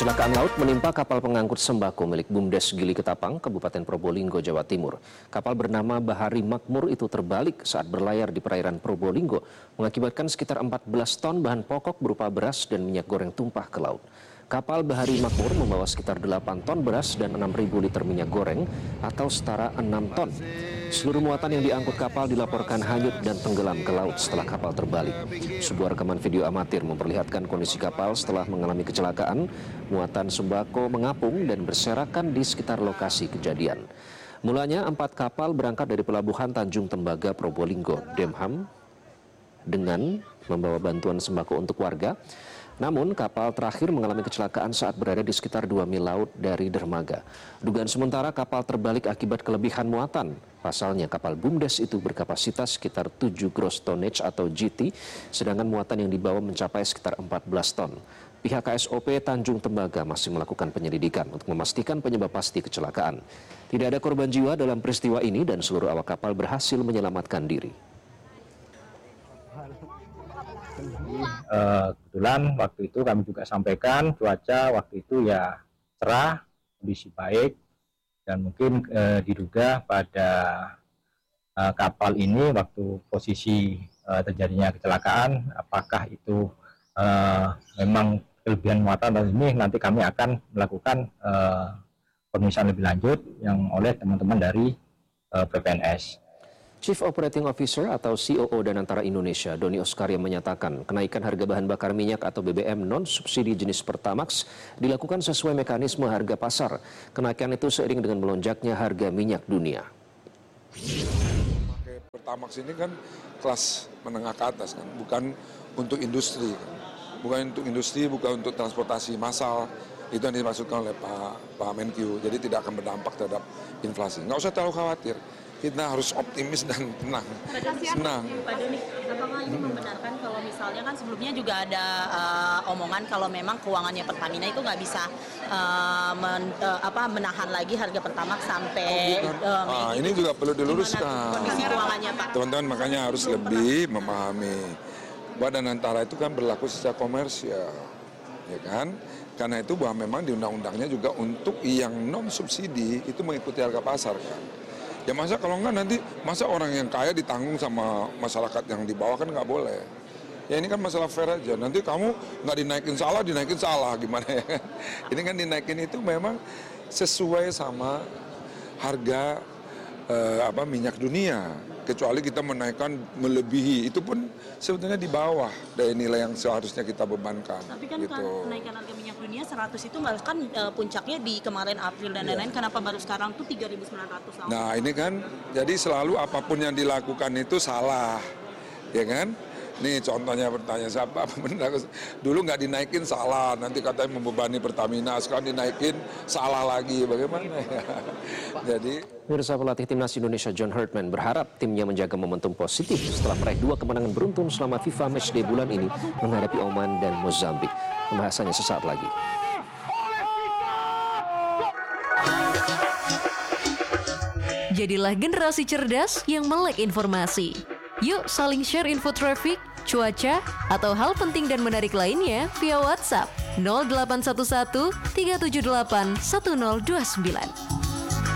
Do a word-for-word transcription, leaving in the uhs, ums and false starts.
Kecelakaan laut menimpa kapal pengangkut sembako milik Bumdes Gili Ketapang, Kabupaten Probolinggo, Jawa Timur. Kapal bernama Bahari Makmur itu terbalik saat berlayar di perairan Probolinggo, mengakibatkan sekitar empat belas ton bahan pokok berupa beras dan minyak goreng tumpah ke laut. Kapal Bahari Makmur membawa sekitar delapan ton beras dan enam ribu liter minyak goreng atau setara enam ton. Seluruh muatan yang diangkut kapal dilaporkan hanyut dan tenggelam ke laut setelah kapal terbalik. Sebuah rekaman video amatir memperlihatkan kondisi kapal setelah mengalami kecelakaan. Muatan sembako mengapung dan berserakan di sekitar lokasi kejadian. Mulanya empat kapal berangkat dari pelabuhan Tanjung Tembaga, Probolinggo, Demham, dengan membawa bantuan sembako untuk warga. Namun kapal terakhir mengalami kecelakaan saat berada di sekitar dua mil laut dari dermaga. Dugaan sementara kapal terbalik akibat kelebihan muatan. Pasalnya kapal Bumdes itu berkapasitas sekitar tujuh gross tonnage atau G T, sedangkan muatan yang dibawa mencapai sekitar empat belas ton. Pihak K S O P Tanjung Tembaga masih melakukan penyelidikan untuk memastikan penyebab pasti kecelakaan. Tidak ada korban jiwa dalam peristiwa ini dan seluruh awak kapal berhasil menyelamatkan diri. Uh, kebetulan waktu itu kami juga sampaikan cuaca waktu itu ya cerah, kondisi baik, dan mungkin uh, diduga pada uh, kapal ini waktu posisi uh, terjadinya kecelakaan, apakah itu uh, memang kelebihan muatan atau ini nanti kami akan melakukan uh, pemeriksaan lebih lanjut yang oleh teman-teman dari uh, P P N S. Chief Operating Officer atau C O O Danantara Indonesia, Doni Oskaria menyatakan kenaikan harga bahan bakar minyak atau B B M non-subsidi jenis Pertamax dilakukan sesuai mekanisme harga pasar. Kenaikan itu seiring dengan melonjaknya harga minyak dunia. Pertamax ini kan kelas menengah ke atas kan, bukan untuk industri, bukan untuk industri, bukan untuk transportasi massal. Itu yang dimaksudkan oleh Pak Pak Menkyu. Jadi tidak akan berdampak terhadap inflasi. Nggak usah terlalu khawatir. Kita harus optimis dan tenang. Senang. Pak Doni, apakah ini membenarkan kalau misalnya kan sebelumnya juga ada uh, omongan kalau memang keuangannya Pertamina itu nggak bisa uh, men, uh, apa, menahan lagi harga Pertamax sampai oh, uh, Mei. Ah, ini juga perlu diluruskan. Kondisi keuangannya, Pak. Teman-teman makanya harus lebih memahami bahwa Danantara itu kan berlaku secara komersial, ya kan? Karena itu bahwa memang di undang-undangnya juga untuk yang non subsidi itu mengikuti harga pasar kan. Ya masa kalau enggak nanti, masa orang yang kaya ditanggung sama masyarakat yang di bawah kan nggak boleh. Ya ini kan masalah fair aja, nanti kamu nggak dinaikin salah, dinaikin salah, gimana ya. Ini kan dinaikin itu memang sesuai sama harga eh, apa minyak dunia. Kecuali kita menaikkan melebihi, itu pun sebetulnya di bawah dari nilai yang seharusnya kita bebankan. Tapi kan gitu. Kenaikan harga minyak dunia seratus itu bahkan uh, puncaknya di kemarin April dan lain-lain, yeah. Kenapa baru sekarang tuh tiga ribu sembilan ratus? Nah ini kan, jadi selalu apapun yang dilakukan itu salah, ya kan? Nih contohnya pertanyaan siapa, benar dulu nggak dinaikin salah, nanti katanya membebani Pertamina, sekarang dinaikin salah lagi, bagaimana ya? Jadi Pemirsa, pelatih timnas Indonesia John Herdman berharap timnya menjaga momentum positif setelah meraih dua kemenangan beruntun selama FIFA Matchday bulan ini menghadapi Oman dan Mozambik. Pembahasannya sesaat lagi. Jadilah generasi cerdas yang melek informasi. Yuk saling share info traffic, cuaca, atau hal penting dan menarik lainnya via WhatsApp nol delapan satu satu tiga tujuh delapan satu nol dua sembilan.